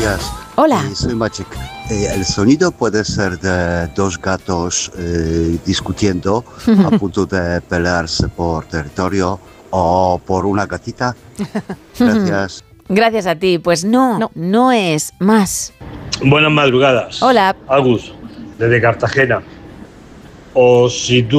días. Hola. Soy Maciek. El sonido puede ser de dos gatos discutiendo a punto de pelearse por territorio o por una gatita. Gracias. Gracias a ti. Pues no es más. Buenas madrugadas. Hola. Agus, desde Cartagena. O si tú